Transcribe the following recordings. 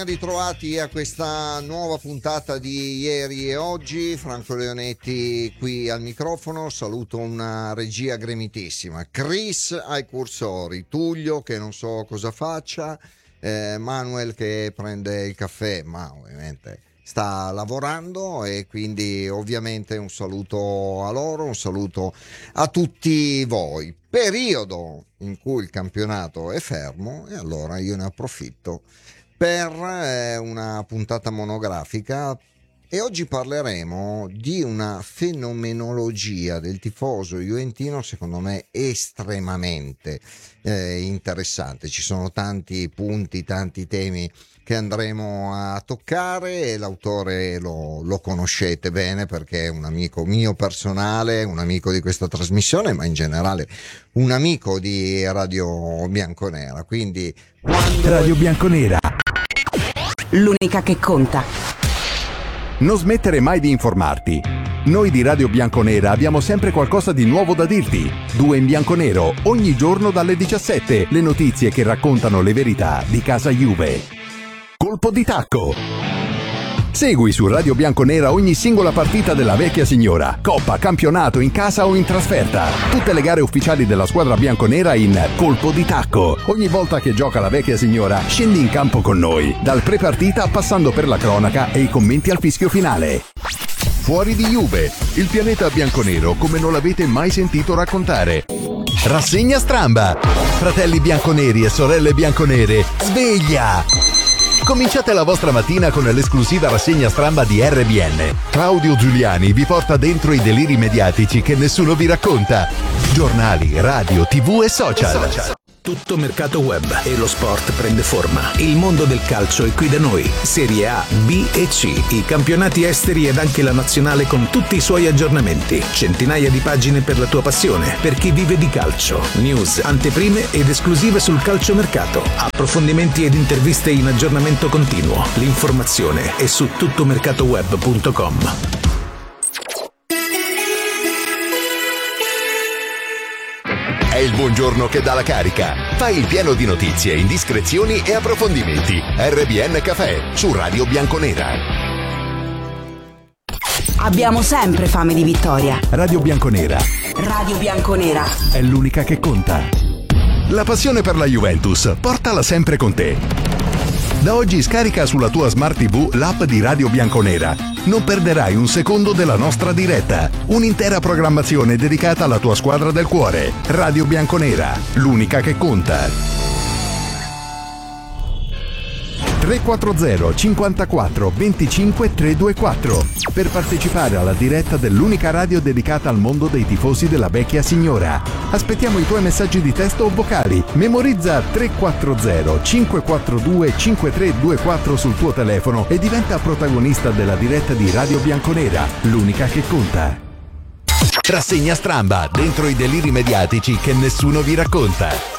Ritrovati a questa nuova puntata di Ieri e Oggi. Franco Leonetti qui al microfono. Saluto una regia gremitissima, Chris ai cursori, Tullio che non so cosa faccia, Manuel che prende il caffè, ma ovviamente sta lavorando, e quindi ovviamente un saluto a loro, un saluto a tutti voi. Periodo in cui il campionato è fermo, e allora io ne approfitto per una puntata monografica, e oggi parleremo di una fenomenologia del tifoso juventino secondo me estremamente interessante. Ci sono tanti punti, tanti temi che andremo a toccare, e l'autore lo conoscete bene perché è un amico mio personale, un amico di questa trasmissione, ma in generale un amico di Radio Bianconera. Quindi Radio Bianconera, l'unica che conta. non smettere mai di informarti. Noi di Radio Bianconera abbiamo sempre qualcosa di nuovo da dirti. 2 in bianco-nero, ogni giorno dalle 17, le notizie che raccontano le verità di casa Juve. Colpo di tacco. Segui su Radio Bianconera ogni singola partita della vecchia signora, coppa, campionato, in casa o in trasferta. Tutte le gare ufficiali della squadra bianconera in Colpo di tacco. Ogni volta che gioca la vecchia signora, scendi in campo con noi, dal pre-partita passando per la cronaca e i commenti al fischio finale. Fuori di Juve, il pianeta bianconero come non l'avete mai sentito raccontare. Rassegna stramba. Fratelli bianconeri e sorelle bianconere, sveglia! Cominciate la vostra mattina con l'esclusiva rassegna stramba di RBN. Claudio Giuliani vi porta dentro i deliri mediatici che nessuno vi racconta. Giornali, radio, TV e social. Tutto mercato web e lo sport prende forma. Il mondo del calcio è qui da noi. Serie A, B e C, i campionati esteri ed anche la nazionale con tutti i suoi aggiornamenti. Centinaia di pagine per la tua passione, per chi vive di calcio. News, anteprime ed esclusive sul calciomercato. Approfondimenti ed interviste in aggiornamento continuo. L'informazione è su tuttomercatoweb.com. È il buongiorno che dà la carica. Fai il pieno di notizie, indiscrezioni e approfondimenti. RBN Café su Radio Bianconera. Abbiamo sempre fame di vittoria. Radio Bianconera Radio Bianconera. è l'unica che conta. La passione per la Juventus, portala sempre con te. Da oggi scarica sulla tua Smart TV l'app di Radio Bianconera. Non perderai un secondo della nostra diretta. Un'intera programmazione dedicata alla tua squadra del cuore. Radio Bianconera, l'unica che conta. 340 54 25 324 per partecipare alla diretta dell'unica radio dedicata al mondo dei tifosi della vecchia signora. Aspettiamo i tuoi messaggi di testo o vocali. Memorizza 340 542 5324 sul tuo telefono e diventa protagonista della diretta di Radio Bianconera, l'unica che conta. Rassegna stramba, dentro i deliri mediatici che nessuno vi racconta.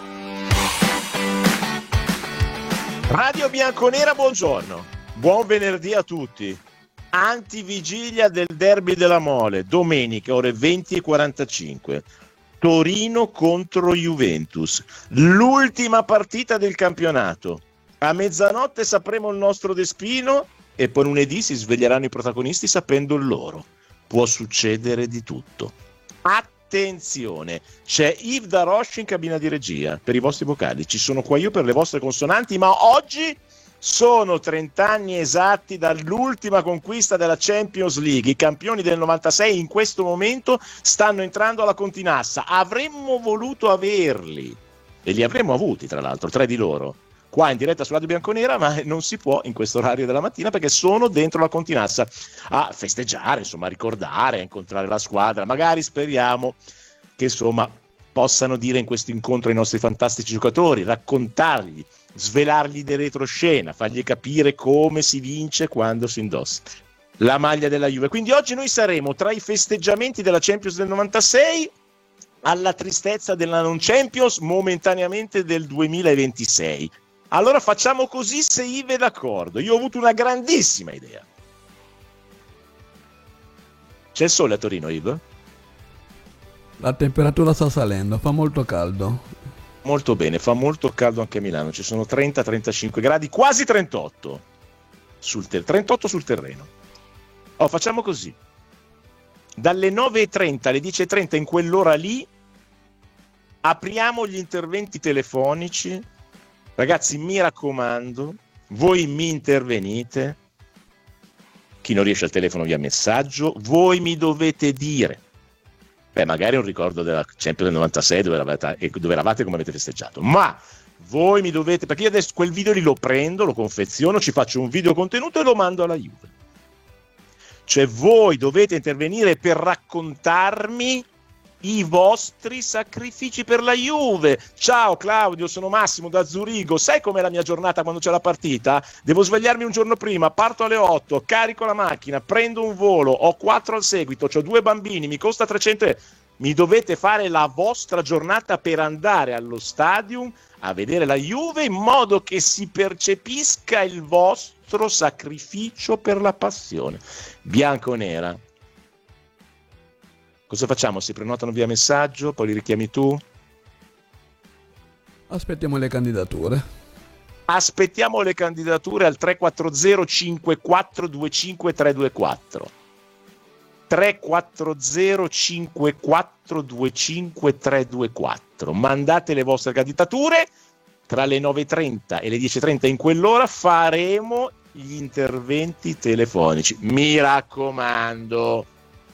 Radio Bianconera, buongiorno, buon venerdì a tutti. Antivigilia del derby della Mole, domenica ore 20:45, Torino contro Juventus, l'ultima partita del campionato. A mezzanotte sapremo il nostro destino e poi lunedì si sveglieranno i protagonisti sapendo il loro. Può succedere di tutto. Attenzione, c'è Yves Daroche in cabina di regia per i vostri vocali, ci sono qua io per le vostre consonanti, ma oggi sono 30 anni esatti dall'ultima conquista della Champions League. I campioni del 96 in questo momento stanno entrando alla Continassa. Avremmo voluto averli e li avremmo avuti, tra l'altro, 3 di loro, qua in diretta su Radio Bianconera, ma non si può in questo orario della mattina perché sono dentro la Continassa a festeggiare, insomma, a ricordare, a incontrare la squadra. Magari speriamo che, insomma, possano dire in questo incontro ai nostri fantastici giocatori, raccontargli, svelargli di retroscena, fargli capire come si vince quando si indossa la maglia della Juve. Quindi oggi noi saremo tra i festeggiamenti della Champions del 96 alla tristezza della non Champions momentaneamente del 2026. Allora facciamo così, se Yves è d'accordo. Io ho avuto una grandissima idea. C'è il sole a Torino, Yves? La temperatura sta salendo, fa molto caldo. Molto bene, fa molto caldo anche a Milano, ci sono 30-35 gradi, quasi 38 38 sul terreno. Facciamo così, dalle 9:30 alle 10:30 in quell'ora lì apriamo gli interventi telefonici. Ragazzi, mi raccomando, voi mi intervenite, chi non riesce al telefono via messaggio, voi mi dovete dire, magari un ricordo della Champions del 96 dove eravate come avete festeggiato, ma voi mi dovete, perché io adesso quel video lì lo prendo, lo confeziono, ci faccio un video contenuto e lo mando alla Juve. Cioè voi dovete intervenire per raccontarmi i vostri sacrifici per la Juve. Ciao Claudio, sono Massimo da Zurigo. Sai com'è la mia giornata quando c'è la partita? Devo svegliarmi un giorno prima, parto alle 8, carico la macchina, prendo un volo, ho 4 al seguito, ho 2 bambini, mi costa 300 euro. Mi dovete fare la vostra giornata per andare allo stadium a vedere la Juve in modo che si percepisca il vostro sacrificio per la passione. Bianconera. Cosa facciamo? Si prenotano via messaggio, poi li richiami tu? Aspettiamo le candidature. Aspettiamo le candidature al 340 5425 324. 340 5425 324. Mandate le vostre candidature. Tra le 9:30 e le 10:30 in quell'ora faremo gli interventi telefonici. Mi raccomando.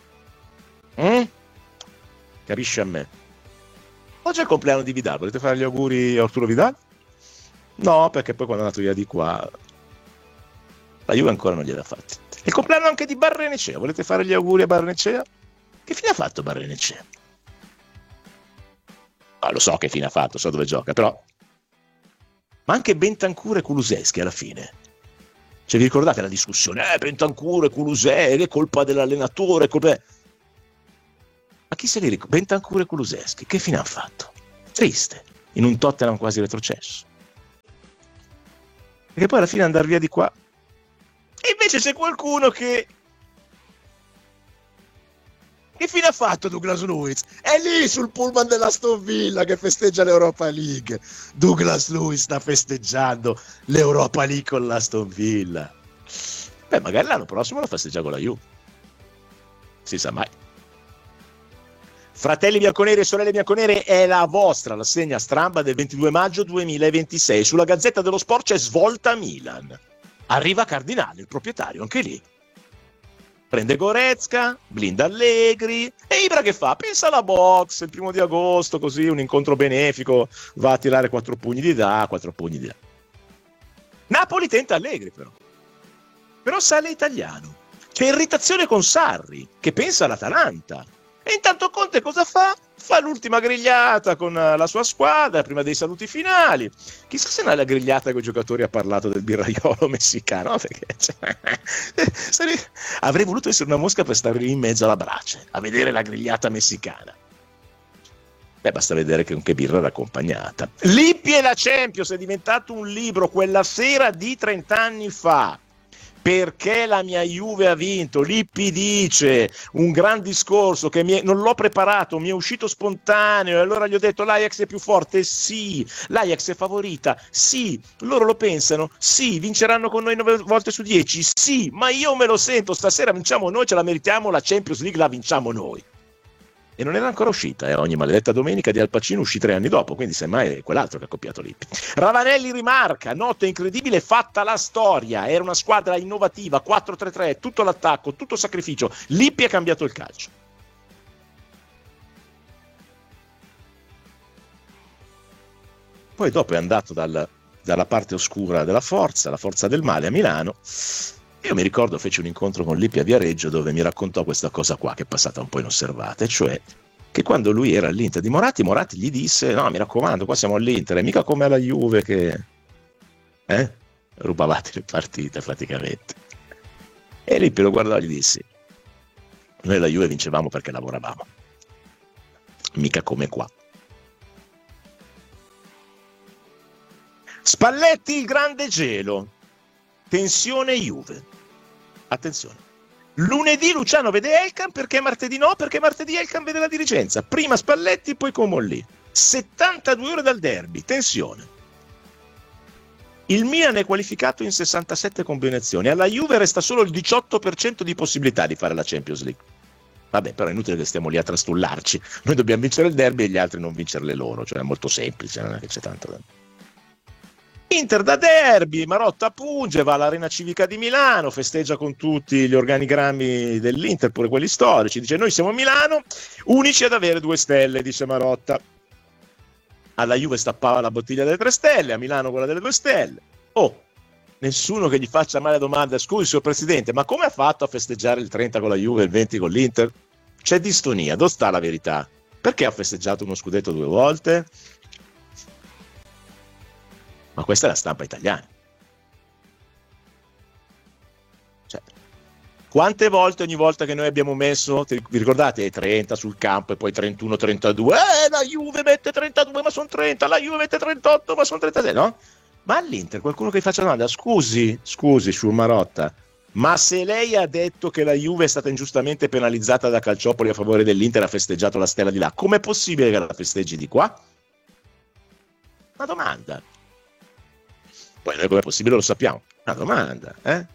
Capisci a me? Oggi è il compleanno di Vidal, volete fare gli auguri a Arturo Vidal? No, perché poi quando è andato via di qua la Juve ancora non gliel'ha fatti. È il compleanno anche di Barrenechea, volete fare gli auguri a Barrenechea? Che fine ha fatto Barrenechea? Lo so che fine ha fatto, so dove gioca, però ma anche Bentancur e Kulusevski alla fine. Cioè vi ricordate la discussione? Bentancur e Kulusevski, è colpa dell'allenatore, Ma chi se li ricorda? Bentancur e Kulusevski, che fine hanno fatto? Triste, in un Tottenham quasi retrocesso. Perché poi alla fine andare via di qua. E invece c'è qualcuno che fine ha fatto Douglas Luiz? È lì sul pullman dell'Aston Villa che festeggia l'Europa League. Douglas Luiz sta festeggiando l'Europa League con l'Aston Villa. Magari l'anno prossimo lo festeggia con la Juve. Si sa mai. Fratelli bianconeri e sorelle bianconere, è la vostra rassegna stramba del 22 maggio 2026. Sulla Gazzetta dello Sport c'è Svolta Milan. Arriva Cardinale, il proprietario, anche lì. Prende Goretzka, blinda Allegri e Ibra che fa? Pensa alla box, il 1 di agosto, così un incontro benefico, va a tirare 4 pugni di là, 4 pugni di là. Napoli tenta Allegri però sale Italiano. C'è irritazione con Sarri, che pensa all'Atalanta. E intanto Conte cosa fa? Fa l'ultima grigliata con la sua squadra prima dei saluti finali. Chissà se nella grigliata con i giocatori ha parlato del birraiolo messicano, perché avrei voluto essere una mosca per stare lì in mezzo alla brace a vedere la grigliata messicana. Basta vedere che con che birra era accompagnata. Lippi e la Champions è diventato un libro quella sera di 30 anni fa. Perché la mia Juve ha vinto? Lippi dice un gran discorso che non l'ho preparato, mi è uscito spontaneo e allora gli ho detto l'Ajax è più forte? Sì. L'Ajax è favorita? Sì. Loro lo pensano? Sì. Vinceranno con noi 9 volte su 10? Sì. Ma io me lo sento, stasera vinciamo noi, ce la meritiamo, la Champions League la vinciamo noi. E non era ancora uscita, ogni maledetta domenica di Al Pacino uscì 3 anni dopo, quindi semmai è quell'altro che ha copiato Lippi. Ravanelli rimarca, notte incredibile, fatta la storia, era una squadra innovativa, 4-3-3, tutto l'attacco, tutto sacrificio, Lippi ha cambiato il calcio. Poi dopo è andato dalla parte oscura della forza, la forza del male a Milano. Io mi ricordo feci un incontro con Lippi a Viareggio dove mi raccontò questa cosa qua che è passata un po' inosservata, cioè che quando lui era all'Inter di Moratti gli disse no, mi raccomando, qua siamo all'Inter, è mica come alla Juve che rubavate le partite praticamente. E Lippi lo guardò e gli disse noi la Juve vincevamo perché lavoravamo, mica come qua. Spalletti il grande gelo, tensione Juve. Attenzione, lunedì Luciano vede Elkan, perché martedì no? Perché martedì Elkan vede la dirigenza, prima Spalletti poi Comolli. 72 ore dal derby, tensione. Il Milan è qualificato in 67 combinazioni, alla Juve resta solo il 18% di possibilità di fare la Champions League. Vabbè, però è inutile che stiamo lì a trastullarci, noi dobbiamo vincere il derby e gli altri non vincerle loro, cioè è molto semplice, non è che c'è tanto da... Inter da derby, Marotta punge, va all'Arena Civica di Milano, festeggia con tutti gli organigrammi dell'Inter, pure quelli storici, dice noi siamo Milano, unici ad avere 2 stelle, dice Marotta. Alla Juve stappava la bottiglia delle 3 stelle, a Milano quella delle 2 stelle. Oh, nessuno che gli faccia mai la domanda, scusi signor Presidente, ma come ha fatto a festeggiare il 30 con la Juve e il 20 con l'Inter? C'è distonia, dove sta la verità? Perché ha festeggiato uno scudetto 2 volte? Ma questa è la stampa italiana. Cioè, quante volte, ogni volta che noi abbiamo messo, vi ricordate, 30 sul campo e poi 31, 32, la Juve mette 32 ma sono 30, la Juve mette 38 ma sono 36, no? Ma all'Inter qualcuno che gli faccia domanda, scusi Marotta, ma se lei ha detto che la Juve è stata ingiustamente penalizzata da Calciopoli a favore dell'Inter, ha festeggiato la stella di là, com'è possibile che la festeggi di qua? Una domanda. Poi noi com'è possibile lo sappiamo. Una domanda,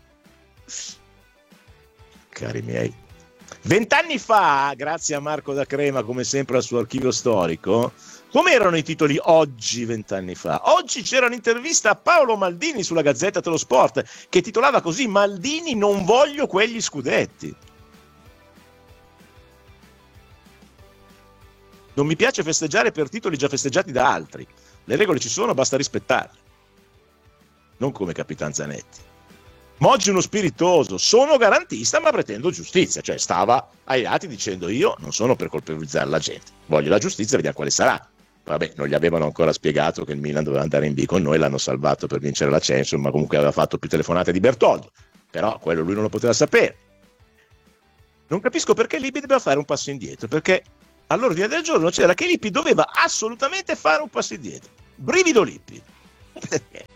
Cari miei. 20 anni fa, grazie a Marco da Crema, come sempre al suo archivio storico, come erano i titoli oggi 20 anni fa? Oggi c'era un'intervista a Paolo Maldini sulla Gazzetta dello Sport che titolava così: Maldini non voglio quegli scudetti. Non mi piace festeggiare per titoli già festeggiati da altri. Le regole ci sono, basta rispettarle. Non come Capitan Zanetti. Ma oggi uno spiritoso, sono garantista ma pretendo giustizia, cioè stava ai lati dicendo io non sono per colpevolizzare la gente, voglio la giustizia, vediamo quale sarà. Vabbè, non gli avevano ancora spiegato che il Milan doveva andare in B con noi, l'hanno salvato per vincere la Champions, ma comunque aveva fatto più telefonate di Bertoldo, però quello lui non lo poteva sapere. Non capisco perché Lippi debba fare un passo indietro, perché all'ordine del giorno c'era che Lippi doveva assolutamente fare un passo indietro. Brivido Lippi. Perché?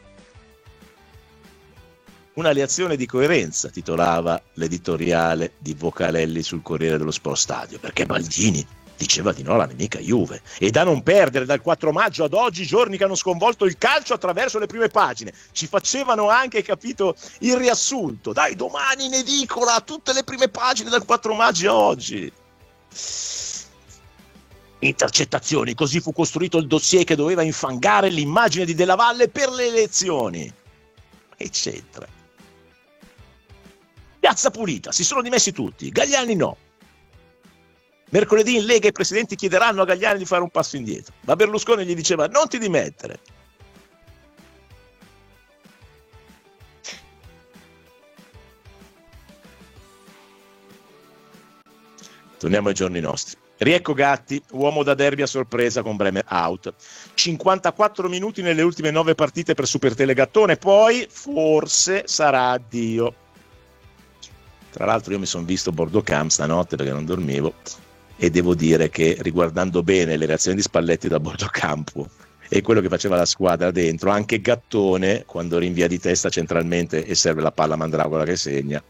Una lezione di coerenza, titolava l'editoriale di Vocalelli sul Corriere dello Sport Stadio, perché Maldini diceva di no alla nemica Juve, e da non perdere dal 4 maggio ad oggi, giorni che hanno sconvolto il calcio attraverso le prime pagine. Ci facevano anche, capito, il riassunto. Dai, domani in edicola, tutte le prime pagine dal 4 maggio a oggi. Intercettazioni, così fu costruito il dossier che doveva infangare l'immagine di Della Valle per le elezioni. Eccetera. Piazza pulita, si sono dimessi tutti, Galliani no. Mercoledì in Lega i presidenti chiederanno a Galliani di fare un passo indietro, ma Berlusconi gli diceva non ti dimettere. Torniamo ai giorni nostri. Riecco Gatti, uomo da derby a sorpresa con Bremer out. 54 minuti nelle ultime 9 partite per Supertele Gattone, poi forse sarà addio. Tra l'altro io mi sono visto Bordeaux Camp stanotte perché non dormivo e devo dire che, riguardando bene le reazioni di Spalletti da Bordeaux Campo e quello che faceva la squadra dentro, anche Gattone quando rinvia di testa centralmente e serve la palla a Mandragola che segna.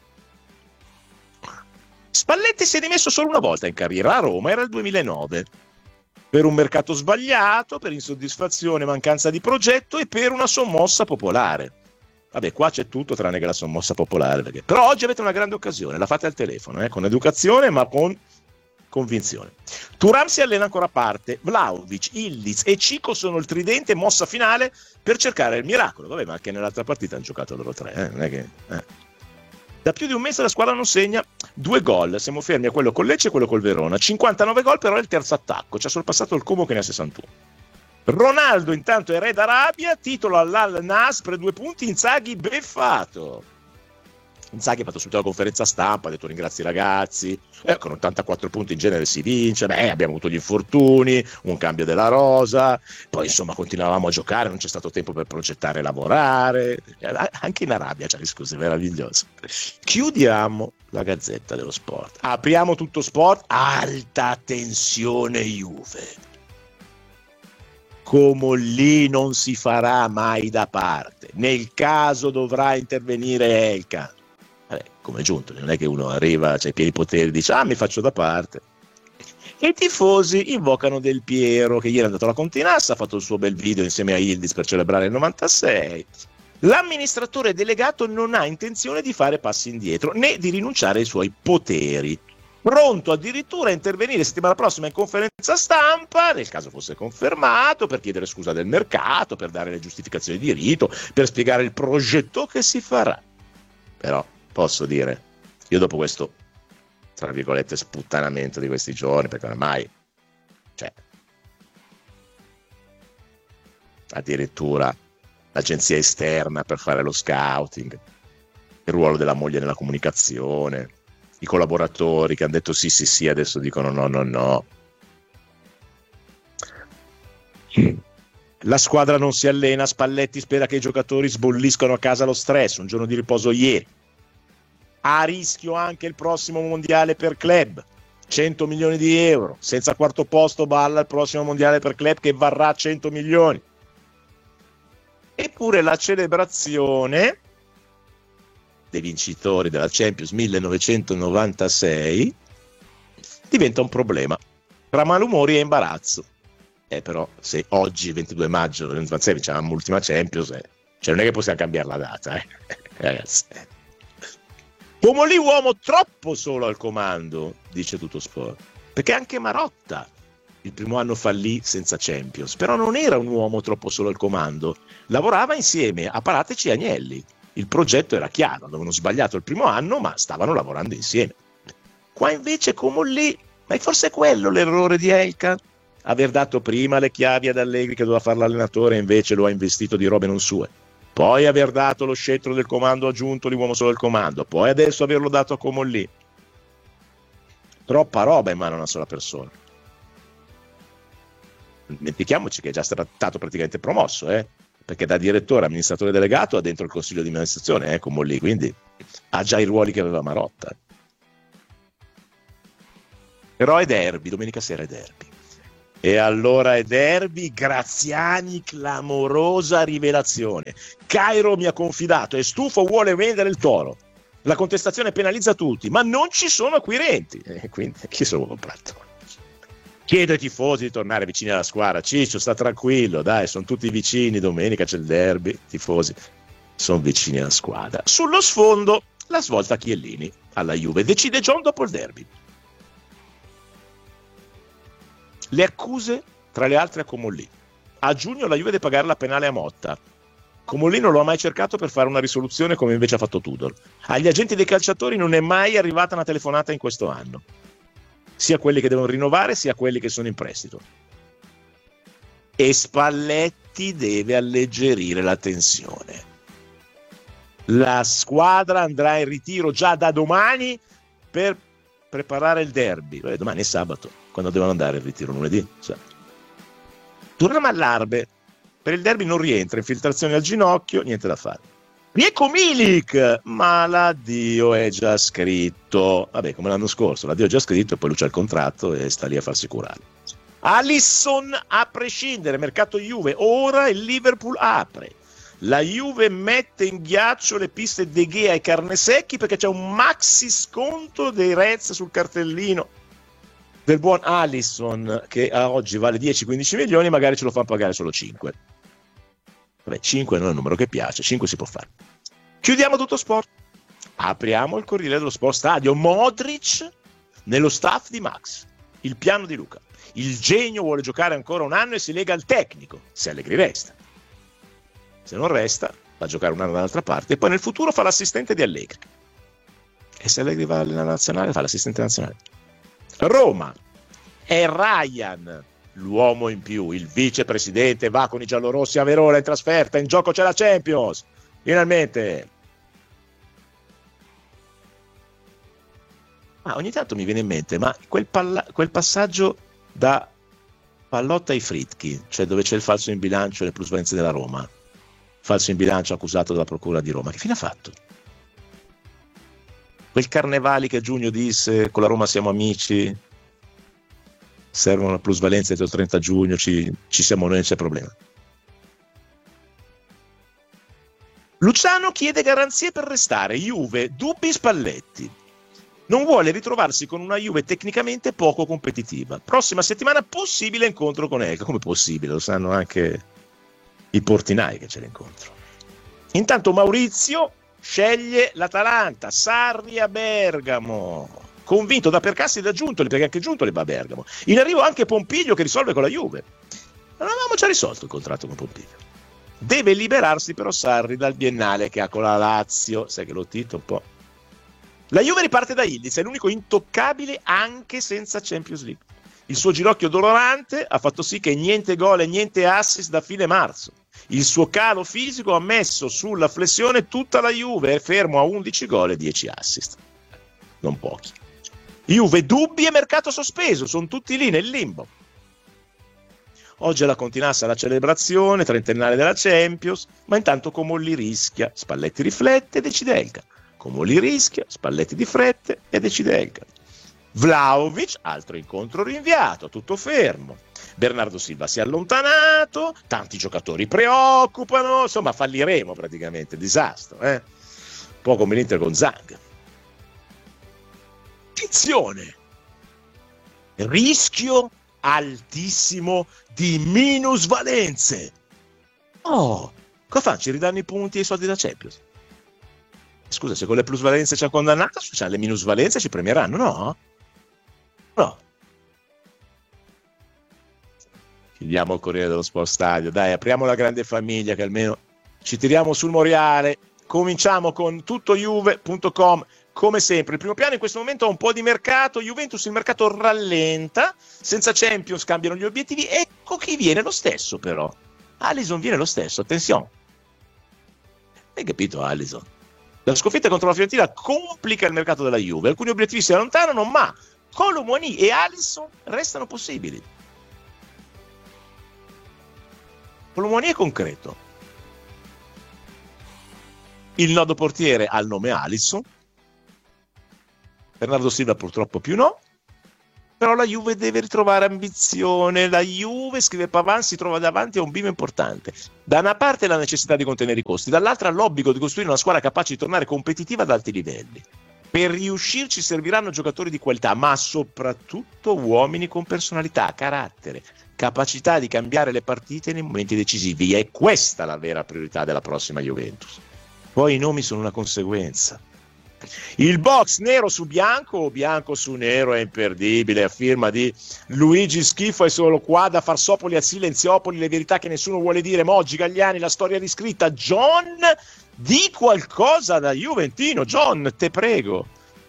Spalletti si è dimesso solo una volta in carriera a Roma, era il 2009, per un mercato sbagliato, per insoddisfazione, mancanza di progetto e per una sommossa popolare. Vabbè, qua c'è tutto tranne che la sommossa popolare, perché... però oggi avete una grande occasione, la fate al telefono, con educazione ma con convinzione. Thuram si allena ancora a parte, Vlahovic, Ildiz e Cico sono il tridente mossa finale per cercare il miracolo. Vabbè, ma anche nell'altra partita hanno giocato loro tre, non è che... Da più di un mese la squadra non segna 2 gol, siamo fermi a quello col Lecce e quello col Verona, 59 gol però è il terzo attacco, ci ha sorpassato il Como che ne ha 61. Ronaldo intanto è re d'Arabia, titolo all'Al Nassr, 2 punti, Inzaghi beffato. Inzaghi ha fatto subito la conferenza stampa, ha detto ringrazio i ragazzi, con 84 punti in genere si vince, abbiamo avuto gli infortuni, un cambio della rosa, poi insomma continuavamo a giocare, non c'è stato tempo per progettare e lavorare, anche in Arabia c'è discorsi meravigliosi. Chiudiamo la Gazzetta dello Sport, apriamo tutto sport, alta tensione Juve. Come lì non si farà mai da parte, nel caso dovrà intervenire Elkan. Come è giunto, non è che uno arriva, c'ha i pieni poteri, dice mi faccio da parte. E i tifosi invocano Del Piero, che ieri è andato alla Continassa, ha fatto il suo bel video insieme a Yildiz per celebrare il 96. L'amministratore delegato non ha intenzione di fare passi indietro né di rinunciare ai suoi poteri. Pronto addirittura a intervenire settimana prossima in conferenza stampa, nel caso fosse confermato, per chiedere scusa del mercato, per dare le giustificazioni di rito, per spiegare il progetto che si farà. Però posso dire, io dopo questo, tra virgolette, sputtanamento di questi giorni, perché ormai, addirittura l'agenzia esterna per fare lo scouting, il ruolo della moglie nella comunicazione, i collaboratori che hanno detto sì, adesso dicono no. La squadra non si allena, Spalletti spera che i giocatori sbolliscano a casa lo stress, un giorno di riposo ieri. A rischio anche il prossimo mondiale per club, 100 milioni di euro, senza quarto posto balla il prossimo mondiale per club che varrà 100 milioni. Eppure la celebrazione dei vincitori della Champions 1996 diventa un problema tra malumori e imbarazzo. Però se oggi 22 maggio 2026 vinciamo l'ultima Champions, non è che possiamo cambiare la data, ragazzi. Comolli uomo troppo solo al comando, dice Tuttosport, perché anche Marotta il primo anno fallì senza Champions, però non era un uomo troppo solo al comando, lavorava insieme a Parateci e Agnelli. Il progetto era chiaro, avevano sbagliato il primo anno, ma stavano lavorando insieme. Qua invece Comolli, ma è forse quello l'errore di Elkann? Aver dato prima le chiavi ad Allegri che doveva fare l'allenatore e invece lo ha investito di robe non sue. Poi aver dato lo scettro del comando aggiunto l'uomo solo del comando, poi adesso averlo dato a Comolli. Troppa roba in mano a una sola persona. Dimentichiamoci che è già stato praticamente promosso, perché da direttore amministratore delegato ha dentro il consiglio di amministrazione, Comolli, quindi ha già i ruoli che aveva Marotta. Però è derby, domenica sera è derby. E allora è derby, Graziani, clamorosa rivelazione. Cairo mi ha confidato, è stufo, vuole vendere il Toro. La contestazione penalizza tutti, ma non ci sono acquirenti. Quindi chi se lo vuole comprato? Chiedo ai tifosi di tornare vicini alla squadra. Ciccio, sta tranquillo, dai, sono tutti vicini, domenica c'è il derby, tifosi sono vicini alla squadra. Sullo sfondo, la svolta Chiellini alla Juve. Decide John dopo il derby. Le accuse, tra le altre, a Comolli. A giugno la Juve deve pagare la penale a Motta. Comolli non lo ha mai cercato per fare una risoluzione come invece ha fatto Tudor. Agli agenti dei calciatori non è mai arrivata una telefonata in questo anno. Sia quelli che devono rinnovare, sia quelli che sono in prestito. E Spalletti deve alleggerire la tensione. La squadra andrà in ritiro già da domani per preparare il derby. Domani è sabato, quando devono andare in ritiro? Lunedì? Durham all'Arbe. Per il derby non rientra, infiltrazioni al ginocchio, niente da fare. Mirko Milik, ma l'addio è già scritto. Vabbè, come l'anno scorso, l'addio è già scritto e poi lui c'ha il contratto e sta lì a farsi curare. Alisson a prescindere, mercato Juve, ora il Liverpool apre. La Juve mette in ghiaccio le piste De Gea e Carnesecchi perché c'è un maxi sconto dei Reds sul cartellino del buon Alisson che a oggi vale 10-15 milioni, magari ce lo fanno pagare solo 5. Vabbè, 5 non è un numero che piace, 5 si può fare. Chiudiamo tutto sport. Apriamo il Corriere dello Sport Stadio. Modric nello staff di Max. Il piano di Luca. Il genio vuole giocare ancora un anno e si lega al tecnico, se Allegri resta. Se non resta, va a giocare un anno dall'altra parte e poi nel futuro fa l'assistente di Allegri. E se Allegri va alla nazionale, fa l'assistente nazionale. Roma. È Ryan l'uomo in più, il vicepresidente va con i giallorossi a Verona in trasferta, in gioco c'è la Champions, finalmente. Ogni tanto mi viene in mente, ma quel passaggio da Pallotta ai Fritchi, cioè dove c'è il falso in bilancio e le plusvalenze della Roma, falso in bilancio accusato dalla procura di Roma, che fine ha fatto? Quel Carnevali che a giugno disse con la Roma siamo amici, servono la plusvalenza entro il 30 giugno, ci siamo noi, non c'è problema. Luciano chiede garanzie per restare, Juve, dubbi Spalletti. non vuole ritrovarsi con una Juve tecnicamente poco competitiva. Prossima settimana possibile incontro con Elka. Come possibile? Lo sanno anche i portinai che c'è l'incontro. Intanto Maurizio sceglie l'Atalanta, Sarri a Bergamo, convinto da Percassi e da Giuntoli, perché anche Giuntoli va a Bergamo. In arrivo anche Pompiglio che risolve con la Juve. Non avevamo già risolto il contratto con Pompiglio. Deve liberarsi però Sarri dal biennale che ha con la Lazio, sai che lo tito un po'. La Juve riparte da Ildiz, è l'unico intoccabile anche senza Champions League. Il suo ginocchio dolorante ha fatto sì che niente gol e niente assist da fine marzo. Il suo calo fisico ha messo sulla flessione tutta la Juve, è fermo a 11 gol e 10 assist. Non pochi. Juve dubbi e mercato sospeso, sono tutti lì nel limbo. Oggi alla Continassa la celebrazione trentennale della Champions, ma intanto Comolli rischia, Spalletti riflette e decide Elka. Comolli rischia, Spalletti di frette e decide Elka. Vlahovic, altro incontro rinviato, tutto fermo. Bernardo Silva si è allontanato, tanti giocatori preoccupano, insomma falliremo praticamente, disastro, un po' come l'Inter con Zang. Attenzione, rischio altissimo di minusvalenze. Oh, cosa fanno? Ci ridanno i punti e i soldi da Champions? Scusa, se con le plusvalenze ci ha condannato, cioè le minusvalenze ci premieranno, no? No. Chiudiamo il Corriere dello Sport Stadio, dai, apriamo la grande famiglia che almeno ci tiriamo sul Moriale. Cominciamo con tuttojuve.com. Come sempre, il primo piano in questo momento ha un po' di mercato. Juventus, il mercato rallenta, senza Champions cambiano gli obiettivi. Ecco chi viene lo stesso però. Alisson viene lo stesso, attenzione. Hai capito Alisson? La sconfitta contro la Fiorentina complica il mercato della Juve. Alcuni obiettivi si allontanano, ma Kolo Muani e Alisson restano possibili. Kolo Muani è concreto. Il nodo portiere ha il nome Alisson. Bernardo Silva purtroppo più no. Però la Juve deve ritrovare ambizione. La Juve, scrive Pavan, si trova davanti a un bivio importante. Da una parte la necessità di contenere i costi, dall'altra l'obbligo di costruire una squadra capace di tornare competitiva ad alti livelli. Per riuscirci serviranno giocatori di qualità, ma soprattutto uomini con personalità, carattere, capacità di cambiare le partite nei momenti decisivi. È questa la vera priorità della prossima Juventus. Poi i nomi sono una conseguenza. Il box nero su bianco o bianco su nero è imperdibile, a firma di Luigi Schifo, è solo qua da Farsopoli a Silenziopoli, le verità che nessuno vuole dire. Moggi, Gagliani, la storia riscritta. John, di qualcosa da Juventino. John, te prego,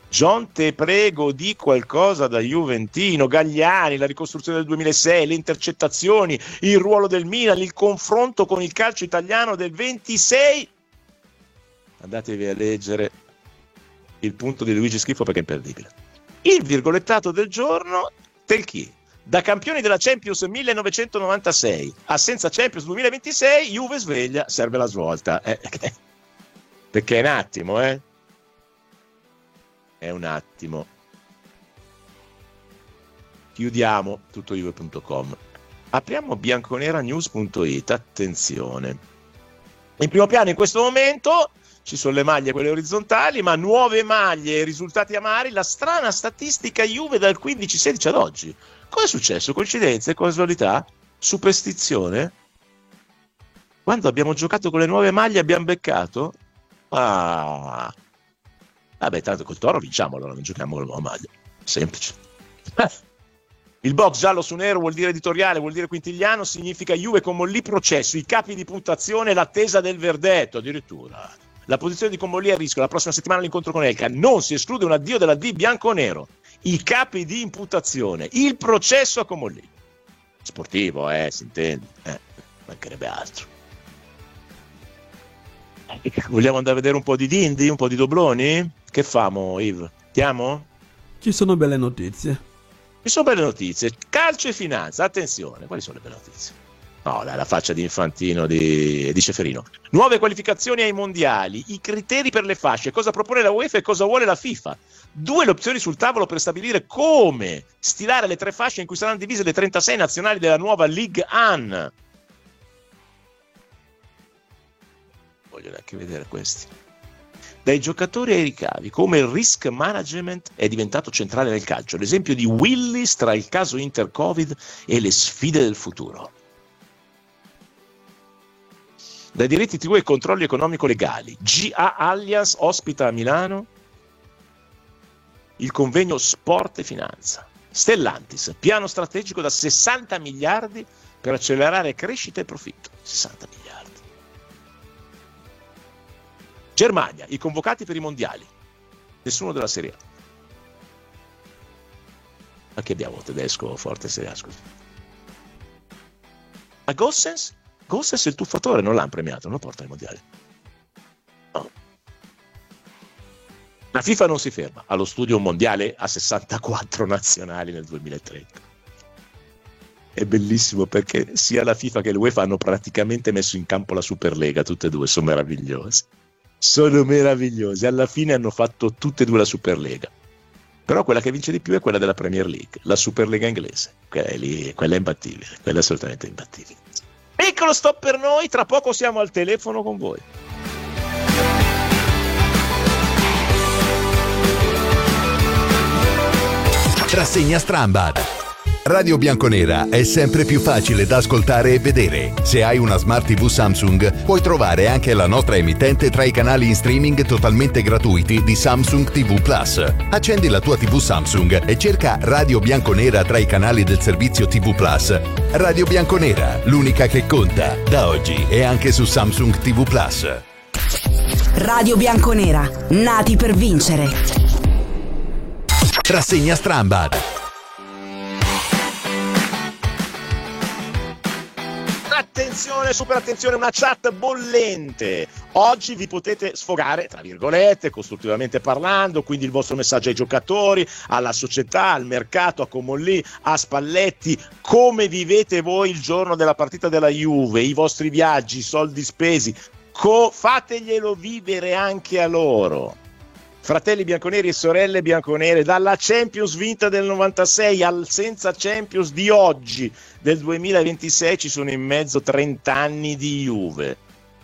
di qualcosa da Juventino. Gagliani, la ricostruzione del 2006, le intercettazioni, il ruolo del Milan, il confronto con il calcio italiano del 26. Andatevi a leggere il punto di Luigi Schifo perché è imperdibile. Il virgolettato del giorno, Telchi. Da campioni della Champions 1996 a senza Champions 2026, Juve sveglia, serve la svolta. Perché è un attimo, È un attimo. Chiudiamo tuttojuve.com. Apriamo bianconeranews.it, attenzione. In primo piano in questo momento ci sono le maglie, quelle orizzontali, ma nuove maglie e risultati amari, la strana statistica Juve dal 15-16 ad oggi. Cosa è successo? Coincidenze? Casualità? Superstizione? Quando abbiamo giocato con le nuove maglie abbiamo beccato? Vabbè, tanto col Toro vinciamo, allora non giochiamo con le nuove maglie. Semplice. Il box giallo su nero vuol dire editoriale, vuol dire quintigliano, significa Juve Comolli processo, i capi di puntazione e l'attesa del verdetto, addirittura. La posizione di Comolli è a rischio, la prossima settimana l'incontro con Elka, non si esclude un addio della D bianco-nero, i capi di imputazione, il processo a Comolli. Sportivo, si intende, mancherebbe altro. Vogliamo andare a vedere un po' di Dindi, un po' di Dobloni? Che famo, Yves? Andiamo? Ci sono belle notizie. Ci sono belle notizie, calcio e finanza, attenzione, quali sono le belle notizie? No, dai, la faccia di Infantino di Ceferino. Nuove qualificazioni ai mondiali, i criteri per le fasce, cosa propone la UEFA e cosa vuole la FIFA. 2 le opzioni sul tavolo per stabilire come stilare le 3 fasce in cui saranno divise le 36 nazionali della nuova Ligue 1. Voglio neanche vedere questi. dai giocatori ai ricavi, come il risk management è diventato centrale nel calcio. L'esempio di Willis tra il caso Inter-Covid e le sfide del futuro. Dai diritti TV ai controlli economico-legali, GA Allianz ospita a Milano il convegno Sport e Finanza. Stellantis, piano strategico da 60 miliardi per accelerare crescita e profitto. 60 miliardi. Germania, i convocati per i mondiali. Nessuno della Serie A. Ma che abbiamo tedesco forte Serie A, scusa. Ma Gossens? Gossens è il tuffatore, non l'hanno premiato, non lo porta ai mondiali. No. La FIFA non si ferma, allo studio mondiale a 64 nazionali nel 2030. È bellissimo perché sia la FIFA che l'UEFA hanno praticamente messo in campo la Superlega, tutte e due, sono meravigliose. Sono meravigliosi, alla fine hanno fatto tutte e due la Superlega, però quella che vince di più è quella della Premier League, la Superlega inglese, quella è imbattibile, quella è assolutamente imbattibile. Piccolo stop per noi, tra poco siamo al telefono con voi. Rassegna Strambad. Radio Bianconera è sempre più facile da ascoltare e vedere. Se hai una Smart TV Samsung, puoi trovare anche la nostra emittente tra i canali in streaming totalmente gratuiti di Samsung TV Plus. Accendi la tua TV Samsung e cerca Radio Bianconera tra i canali del servizio TV Plus. Radio Bianconera, l'unica che conta, da oggi e anche su Samsung TV Plus. Radio Bianconera, nati per vincere. Rassegna Strambad. Attenzione, super attenzione, una chat bollente. Oggi vi potete sfogare, tra virgolette, costruttivamente parlando, quindi il vostro messaggio ai giocatori, alla società, al mercato, a Comolli, a Spalletti. Come vivete voi il giorno della partita della Juve, i vostri viaggi, i soldi spesi? Fateglielo vivere anche a loro. Fratelli bianconeri e sorelle bianconere, dalla Champions vinta del 96 al senza Champions di oggi, del 2026, ci sono in mezzo 30 anni di Juve.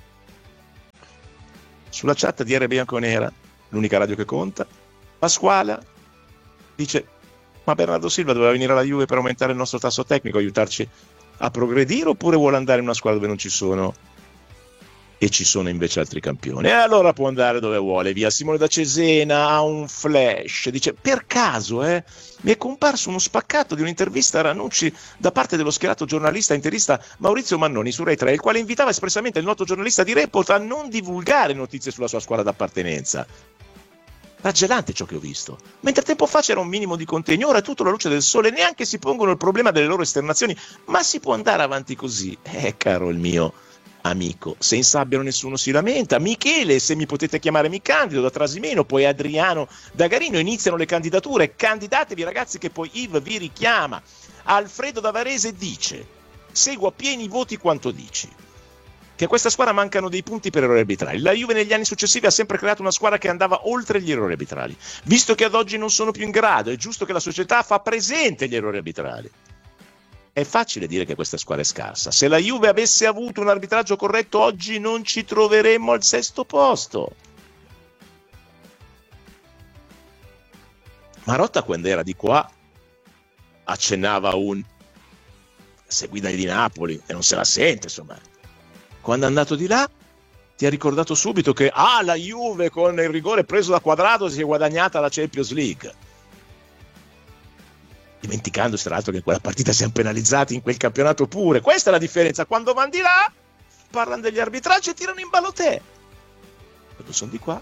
Sulla chat di R Bianconera, l'unica radio che conta, Pasquale dice: ma Bernardo Silva doveva venire alla Juve per aumentare il nostro tasso tecnico, aiutarci a progredire, oppure vuole andare in una squadra dove non ci sono e ci sono invece altri campioni? E allora può andare dove vuole, via. Simone da Cesena ha un flash, dice: per caso mi è comparso uno spaccato di un'intervista a Ranucci da parte dello schierato giornalista interista Maurizio Mannoni su Rai 3, il quale invitava espressamente il noto giornalista di Report a non divulgare notizie sulla sua squadra d'appartenenza. Raggelante ciò che ho visto. Mentre tempo fa c'era un minimo di contegno, ora è tutto alla luce del sole, neanche si pongono il problema delle loro esternazioni. Ma si può andare avanti così? Caro il mio amico, se in Sabbiano nessuno si lamenta. Michele, se mi potete chiamare mi candido, da Trasimeno. Poi Adriano da Garino. Iniziano le candidature, candidatevi ragazzi che poi Yves vi richiama. Alfredo da Varese dice: seguo a pieni voti quanto dici, che a questa squadra mancano dei punti per errori arbitrali. La Juve negli anni successivi ha sempre creato una squadra che andava oltre gli errori arbitrali. Visto che ad oggi non sono più in grado, è giusto che la società fa presente gli errori arbitrali. È facile dire che questa squadra è scarsa. Se la Juve avesse avuto un arbitraggio corretto, oggi non ci troveremmo al 6° posto. Marotta, quando era di qua, accennava un se guida di Napoli e non se la sente, insomma. Quando è andato di là ti ha ricordato subito che la Juve con il rigore preso da Quadrato si è guadagnata la Champions League, dimenticandosi tra l'altro che in quella partita siamo penalizzati in quel campionato pure. Questa è la differenza: quando vanno di là parlano degli arbitraggi e tirano in ballo te. Quando sono di qua.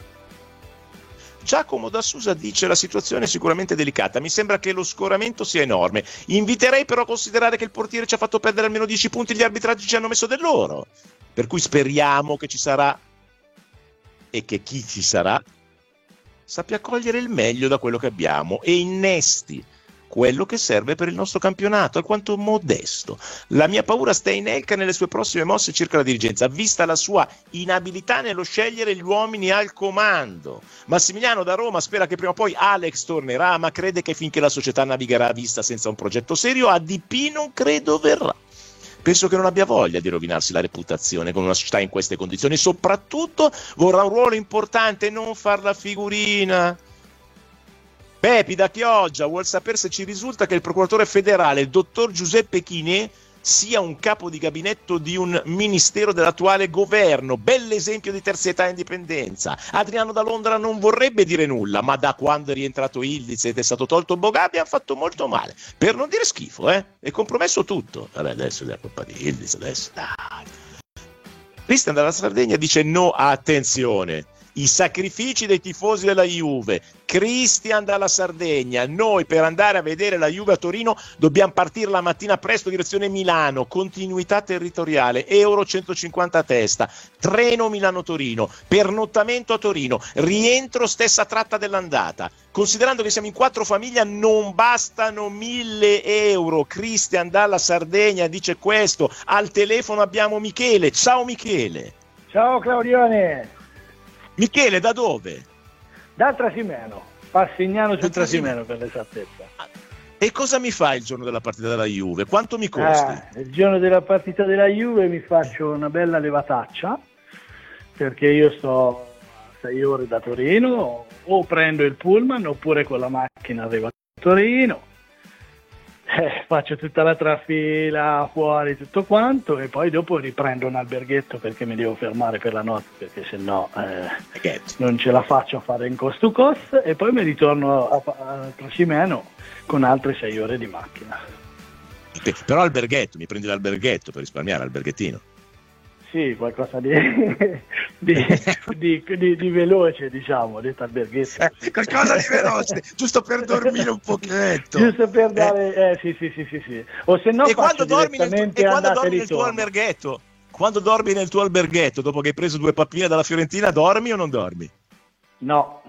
Giacomo da Susa dice: la situazione è sicuramente delicata, mi sembra che lo scoramento sia enorme, inviterei però a considerare che il portiere ci ha fatto perdere almeno 10 punti, gli arbitraggi ci hanno messo del loro, per cui speriamo che ci sarà e che chi ci sarà sappia cogliere il meglio da quello che abbiamo e innesti quello che serve per il nostro campionato, alquanto modesto. La mia paura sta in Elka nelle sue prossime mosse circa la dirigenza, vista la sua inabilità nello scegliere gli uomini al comando. Massimiliano da Roma spera che prima o poi Alex tornerà, ma crede che finché la società navigherà a vista senza un progetto serio, ADP non credo verrà. penso che non abbia voglia di rovinarsi la reputazione con una società in queste condizioni, soprattutto vorrà un ruolo importante, non far la figurina. Pepi da Chioggia vuol sapere se ci risulta che il procuratore federale, il dottor Giuseppe Chinè, sia un capo di gabinetto di un ministero dell'attuale governo. Bell'esempio di terzietà e indipendenza. Adriano da Londra non vorrebbe dire nulla, ma da quando è rientrato Ildiz ed è stato tolto Bogabi hanno fatto molto male, per non dire schifo, è compromesso tutto. Vabbè, adesso è la colpa di Ildiz, adesso dai. Cristian dalla Sardegna dice no, attenzione, i sacrifici dei tifosi della Juve. Cristian dalla Sardegna, noi per andare a vedere la Juve a Torino dobbiamo partire la mattina presto direzione Milano, continuità territoriale, euro 150 a testa, treno Milano-Torino, pernottamento a Torino, rientro stessa tratta dell'andata. Considerando che siamo in 4 famiglie non bastano 1.000 euro. Cristian dalla Sardegna dice questo. Al telefono abbiamo Michele. Ciao Michele. Ciao Claudione. Michele, da dove? Da Trasimeno, Passignano sul Trasimeno per l'esattezza. E cosa mi fai il giorno della partita della Juve? Quanto mi costi? Il giorno della partita della Juve mi faccio una bella levataccia, perché io sto a 6 ore da Torino, o prendo il pullman oppure con la macchina arrivo a Torino, faccio tutta la trafila fuori, tutto quanto, e poi dopo riprendo un alberghetto perché mi devo fermare per la notte, perché sennò non ce la faccio a fare in cost to cost, e poi mi ritorno a Trasimeno con altre 6 ore di macchina. Però alberghetto, mi prendi l'alberghetto per risparmiare, alberghettino. Sì, qualcosa di veloce, diciamo, detto alberghetto. Qualcosa di veloce, giusto per dormire un pochetto. Giusto per dare, sì. O se no e faccio direttamente andata e ritorno. Quando dormi nel tuo alberghetto, dopo che hai preso 2 pappine dalla Fiorentina, dormi o non dormi? No.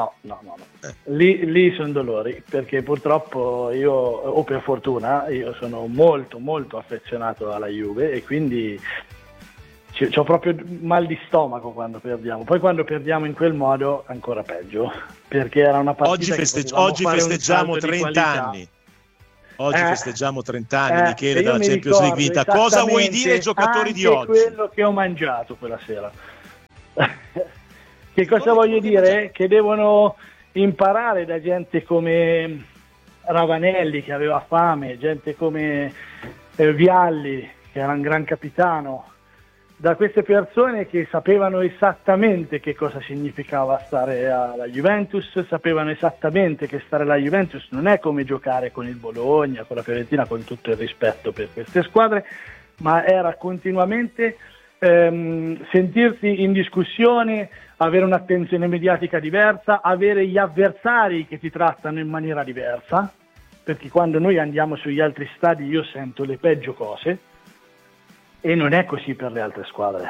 Lì sono dolori, perché purtroppo io, o per fortuna, io sono molto molto affezionato alla Juve, e quindi c'ho proprio mal di stomaco quando perdiamo. Poi quando perdiamo in quel modo ancora peggio, perché era una partita oggi festeggiamo 30 anni. Oggi festeggiamo 30 anni, Michele, dalla Champions League vinta. Cosa vuoi dire ai giocatori di oggi? Quello che ho mangiato quella sera. Che cosa voglio dire? Che devono imparare da gente come Ravanelli, che aveva fame, gente come Vialli, che era un gran capitano, da queste persone che sapevano esattamente che cosa significava stare alla Juventus, sapevano esattamente che stare alla Juventus non è come giocare con il Bologna, con la Fiorentina, con tutto il rispetto per queste squadre, ma era continuamente sentirsi in discussione, avere un'attenzione mediatica diversa, avere gli avversari che ti trattano in maniera diversa, perché quando noi andiamo sugli altri stadi io sento le peggio cose, e non è così per le altre squadre.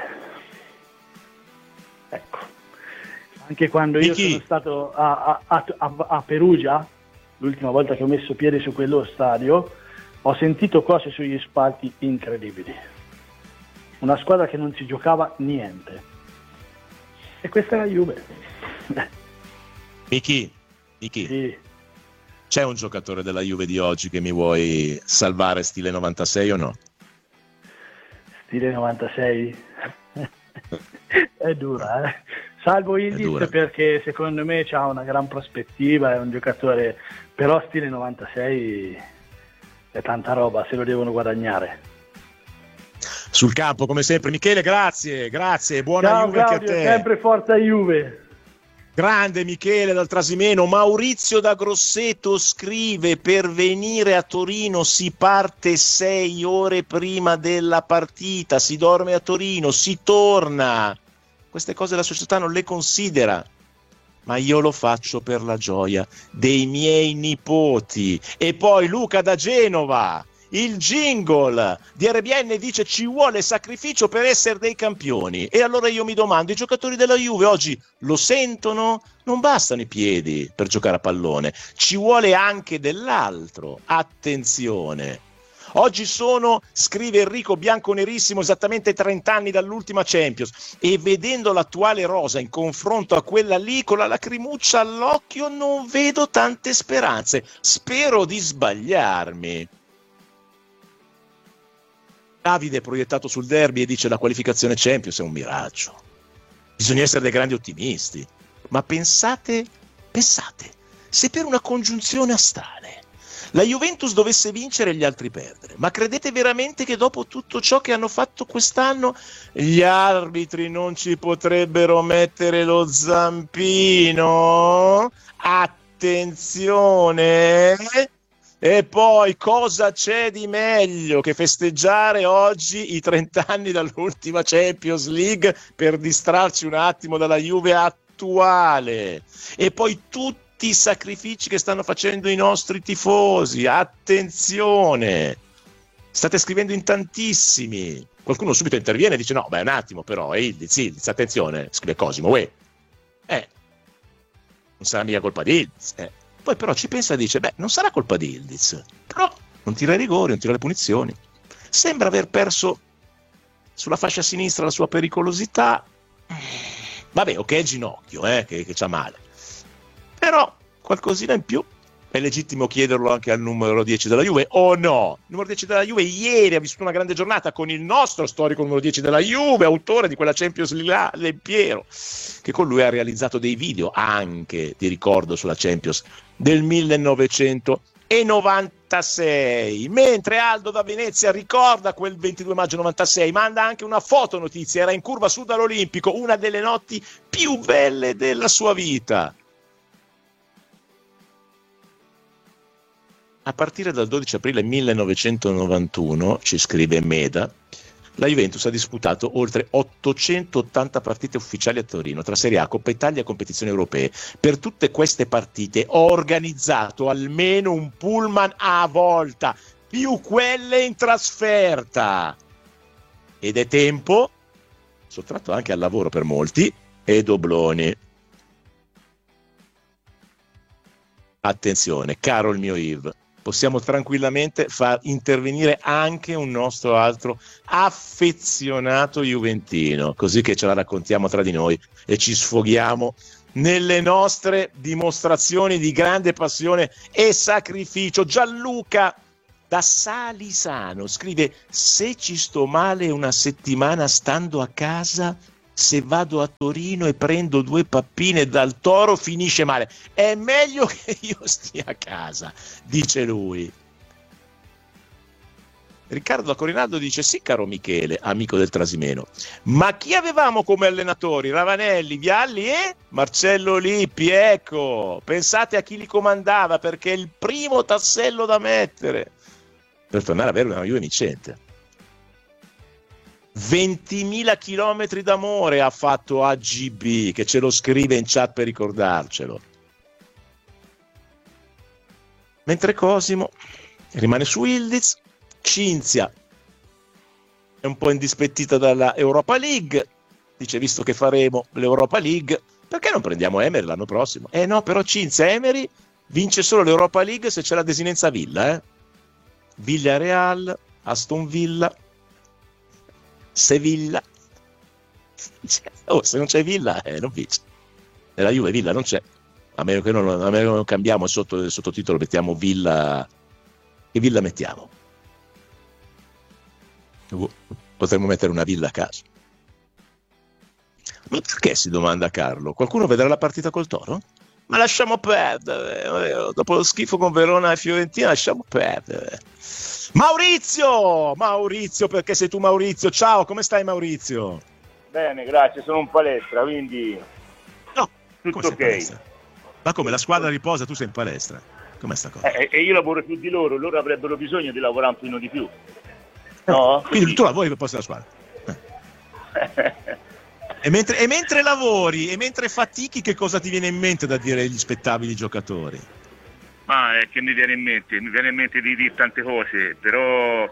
Ecco, anche quando io sono stato a Perugia, l'ultima volta che ho messo piede su quello stadio, ho sentito cose sugli spalti incredibili. Una squadra che non si giocava niente, e questa è la Juve. Miki, sì. C'è un giocatore della Juve di oggi che mi vuoi salvare stile 96 o no? Stile 96 è dura, salvo Ildiz, perché secondo me c'ha una gran prospettiva, è un giocatore, però stile 96 è tanta roba, se lo devono guadagnare. Sul campo come sempre. Michele, grazie, buona Ciao, Juve Claudio, anche a te. sempre forza Juve. Grande Michele dal Trasimeno. Maurizio da Grosseto scrive: per venire a Torino si parte 6 ore prima della partita, si dorme a Torino, si torna. Queste cose la società non le considera, ma io lo faccio per la gioia dei miei nipoti. E poi Luca da Genova, il jingle di RBN dice: ci vuole sacrificio per essere dei campioni. E allora io mi domando, i giocatori della Juve oggi lo sentono? Non bastano i piedi per giocare a pallone, ci vuole anche dell'altro. Attenzione, oggi sono, scrive Enrico Bianconerissimo, esattamente 30 anni dall'ultima Champions, e vedendo l'attuale rosa in confronto a quella lì, con la lacrimuccia all'occhio, non vedo tante speranze. Spero di sbagliarmi. Davide è proiettato sul derby e dice la qualificazione Champions è un miraggio. Bisogna essere dei grandi ottimisti. Ma pensate, se per una congiunzione astrale la Juventus dovesse vincere e gli altri perdere, ma credete veramente che dopo tutto ciò che hanno fatto quest'anno gli arbitri non ci potrebbero mettere lo zampino? Attenzione! E poi cosa c'è di meglio che festeggiare oggi i 30 anni dall'ultima Champions League per distrarci un attimo dalla Juve attuale? E poi tutti i sacrifici che stanno facendo i nostri tifosi. Attenzione, state scrivendo in tantissimi. Qualcuno subito interviene e dice no, beh, un attimo però, Ildiz, attenzione, scrive Cosimo, non sarà mica colpa di Ildiz. Poi però ci pensa e dice, beh, non sarà colpa di Ildiz, però non tira i rigori, non tira le punizioni, sembra aver perso sulla fascia sinistra la sua pericolosità. Vabbè, ok, ginocchio, che c'ha male, però qualcosina in più è legittimo chiederlo anche al numero 10 della Juve, o no? Il numero 10 della Juve ieri ha vissuto una grande giornata con il nostro storico numero 10 della Juve, autore di quella Champions League, Lempiero, che con lui ha realizzato dei video anche di ricordo sulla Champions del 1996, mentre Aldo da Venezia ricorda quel 22 maggio 96, manda anche una foto notizia, era in curva sud all'Olimpico, una delle notti più belle della sua vita. A partire dal 12 aprile 1991, ci scrive Meda, la Juventus ha disputato oltre 880 partite ufficiali a Torino, tra Serie A, Coppa Italia e competizioni europee. Per tutte queste partite ho organizzato almeno un pullman a volta, più quelle in trasferta. Ed è tempo, sottratto anche al lavoro per molti, e dobloni. Attenzione, caro il mio Yves, possiamo tranquillamente far intervenire anche un nostro altro affezionato juventino, così che ce la raccontiamo tra di noi e ci sfoghiamo nelle nostre dimostrazioni di grande passione e sacrificio. Gianluca da Salisano scrive: se ci sto male una settimana stando a casa, se vado a Torino e prendo 2 pappine dal Toro finisce male. È meglio che io stia a casa, dice lui. Riccardo da Corinaldo dice: sì, caro Michele, amico del Trasimeno, ma chi avevamo come allenatori? Ravanelli, Vialli e Marcello Lippi, ecco, pensate a chi li comandava, perché è il primo tassello da mettere per tornare ad avere una Juve vincente. 20.000 chilometri d'amore ha fatto AGB, che ce lo scrive in chat per ricordarcelo. Mentre Cosimo rimane su Ildiz, Cinzia è un po' indispettita dalla Europa League, dice: visto che faremo l'Europa League, perché non prendiamo Emery l'anno prossimo? No, però Cinzia, Emery vince solo l'Europa League se c'è la desinenza Villa, Villarreal, Aston Villa, Sevilla. Se non c'è Villa, non vince. Nella Juve Villa non c'è, a meno che non cambiamo sotto il sottotitolo, mettiamo Villa. Che Villa mettiamo? Potremmo mettere una Villa a caso. Ma perché, si domanda Carlo? Qualcuno vedrà la partita col Toro? Ma lasciamo perdere, dopo lo schifo con Verona e Fiorentina lasciamo perdere. Maurizio, perché sei tu Maurizio? Ciao, come stai Maurizio? Bene, grazie, sono in palestra, quindi no, tutto ok. Ma come, la squadra riposa, tu sei in palestra? Com'è sta cosa? E io lavoro più di loro avrebbero bisogno di lavorare un pochino di più. No? Quindi tu lavori per posto della squadra? E mentre lavori e mentre fatichi, che cosa ti viene in mente da dire agli spettabili giocatori? Ma è che mi viene in mente di dire tante cose, però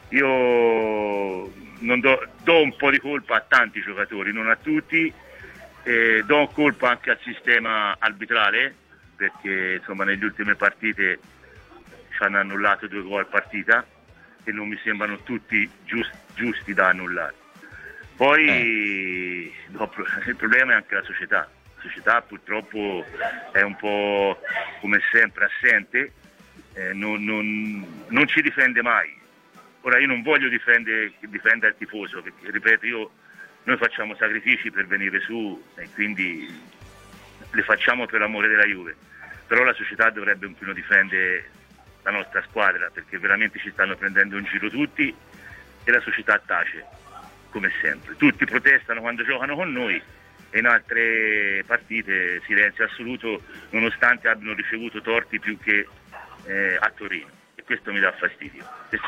io non do un po' di colpa a tanti giocatori, non a tutti, do colpa anche al sistema arbitrale, perché insomma nelle ultime partite ci hanno annullato 2 gol partita e non mi sembrano tutti giusti da annullare. Poi dopo, il problema è anche la società. La società purtroppo è un po' come sempre assente, non ci difende mai. Ora io non voglio difendere il tifoso, perché ripeto, noi facciamo sacrifici per venire su e quindi le facciamo per l'amore della Juve, però la società dovrebbe un po' difendere la nostra squadra, perché veramente ci stanno prendendo in giro tutti e la società tace, come sempre. Tutti protestano quando giocano con noi e in altre partite silenzio assoluto, nonostante abbiano ricevuto torti più che a Torino, e questo mi dà fastidio,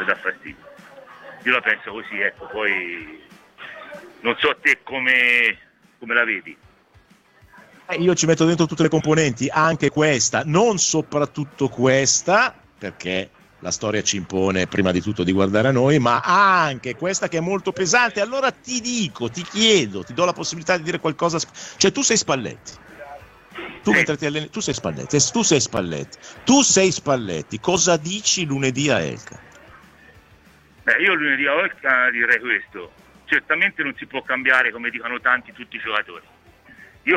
io la penso così, ecco. Poi non so te come la vedi. Io ci metto dentro tutte le componenti, anche questa, non soprattutto questa, perché la storia ci impone prima di tutto di guardare a noi, ma anche questa che è molto pesante. Allora ti chiedo, ti do la possibilità di dire qualcosa. Cioè, tu sei Spalletti. Tu mentre ti alleni, tu sei Spalletti, cosa dici lunedì a Elkann? Io lunedì a Elkann direi questo: certamente non si può cambiare, come dicono tanti, tutti i giocatori. Io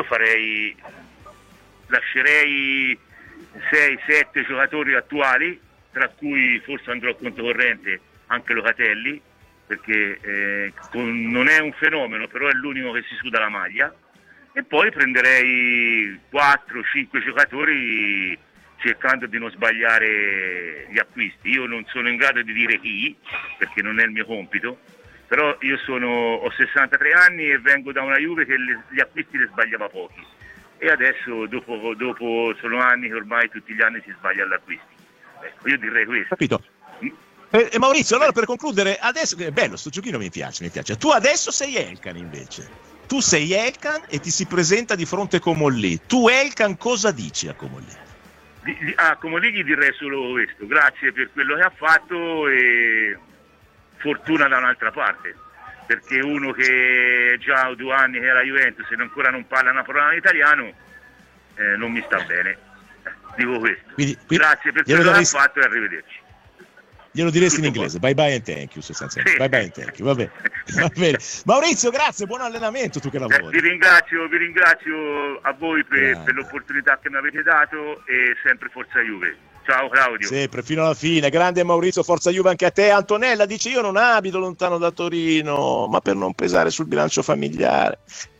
lascerei 6-7 giocatori attuali, tra cui forse andrò a conto corrente anche Locatelli, perché non è un fenomeno, però è l'unico che si suda la maglia, e poi prenderei 4-5 giocatori cercando di non sbagliare gli acquisti. Io non sono in grado di dire chi, perché non è il mio compito, però io ho 63 anni e vengo da una Juve che gli acquisti le sbagliava pochi, e adesso dopo sono anni che ormai tutti gli anni si sbaglia all'acquisti. Ecco, io direi questo. Capito? Maurizio, allora per concludere, adesso è bello, sto giochino mi piace. Tu adesso sei Elkann invece. Tu sei Elkann e ti si presenta di fronte a Comolli. Tu Elkann cosa dici a Comolli? A Comolli gli direi solo questo: grazie per quello che ha fatto e fortuna da un'altra parte, perché uno che già 2 anni che era Juventus e ancora non parla una parola in italiano non mi sta bene. Dico questo. Quindi, grazie per quello che ha fatto e arrivederci. Glielo diresti in inglese, bye bye and thank you, sostanzialmente. Sì. Bye bye and thank you, va bene. Maurizio, grazie, buon allenamento, tu che lavori. Vi ringrazio a voi per l'opportunità che mi avete dato, e sempre Forza Juve. Ciao Claudio. Sempre, fino alla fine. Grande Maurizio, Forza Juve anche a te. Antonella dice: io non abito lontano da Torino, ma per non pesare sul bilancio familiare